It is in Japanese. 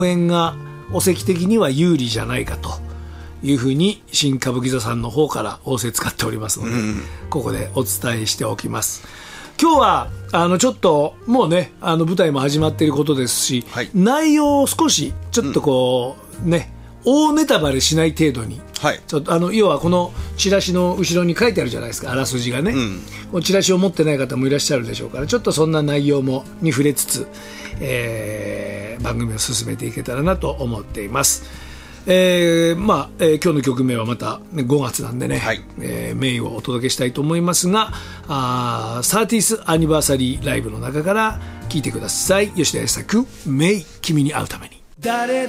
演がお席的には有利じゃないかというふうに新歌舞伎座さんの方から仰せ使っておりますので、ここでお伝えしておきます。今日はちょっともうね舞台も始まっていることですし、はい、内容を少しちょっとこう、大ネタバレしない程度に、はい、ちょっと要はこのチラシの後ろに書いてあるじゃないですか、あらすじがね、チラシを持ってない方もいらっしゃるでしょうから、ちょっとそんな内容に触れつつ、番組を進めていけたらなと思っています。今日の曲名はまた5月なんでね、はい、メインをお届けしたいと思いますが、30th アニバーサリーライブの中から聴いてください。吉田栄作、メイ君に会うために。誰